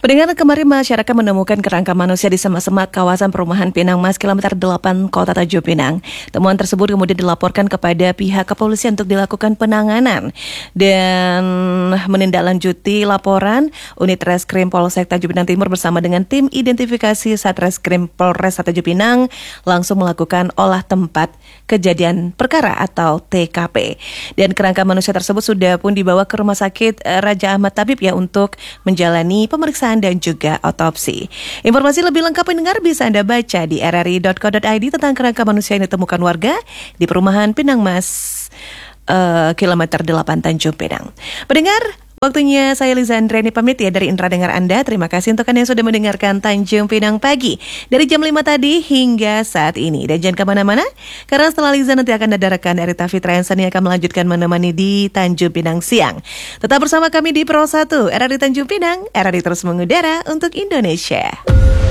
Pendengar, kemarin masyarakat menemukan kerangka manusia di semak-semak kawasan perumahan Pinang Mas, kilometer 8, Kota Tanjung Pinang. Temuan tersebut kemudian dilaporkan kepada pihak kepolisian untuk dilakukan penanganan. Dan menindaklanjuti laporan, Unit Reskrim Polsek Tanjung Pinang Timur bersama dengan tim identifikasi Satreskrim Polres Tanjung Pinang langsung melakukan olah tempat kejadian perkara atau TKP. Dan kerangka manusia tersebut sudah pun dibawa ke Rumah Sakit Raja Ahmad Tabib ya untuk menjalani pemeriksaan dan juga otopsi. Informasi lebih lengkap pendengar bisa Anda baca di rri.co.id tentang kerangka manusia yang ditemukan warga di perumahan Pinang Mas, kilometer 8 Tanjung Pinang. Pendengar, waktunya saya Liza Andriani pamit ya dari Indra Dengar Anda. Terima kasih untuk Anda yang sudah mendengarkan Tanjung Pinang Pagi dari jam 5 tadi hingga saat ini. Dan jangan kemana-mana, karena setelah Liza nanti akan ada rekan Erita Fitriansa yang akan melanjutkan menemani di Tanjung Pinang Siang. Tetap bersama kami di Pro 1 RRI Tanjung Pinang, RRI terus mengudara untuk Indonesia.